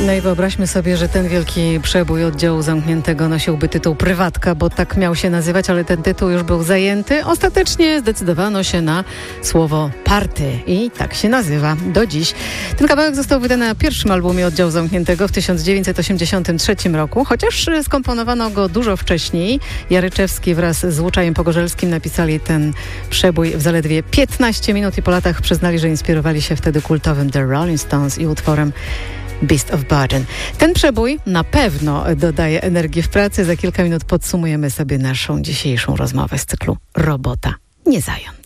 No i wyobraźmy sobie, że ten wielki przebój oddziału zamkniętego nosiłby tytuł Prywatka, bo tak miał się nazywać, ale ten tytuł już był zajęty. Ostatecznie zdecydowano się na słowo Party i tak się nazywa do dziś. Ten kawałek został wydany na pierwszym albumie oddziału zamkniętego w 1983 roku, chociaż skomponowano go dużo wcześniej. Jaryczewski wraz z Łuczajem Pogorzelskim napisali ten przebój w zaledwie 15 minut i po latach przyznali, że inspirowali się wtedy kultowym The Rolling Stones i utworem Beast of Burden. Ten przebój na pewno dodaje energii w pracy. Za kilka minut podsumujemy sobie naszą dzisiejszą rozmowę z cyklu Robota nie zając.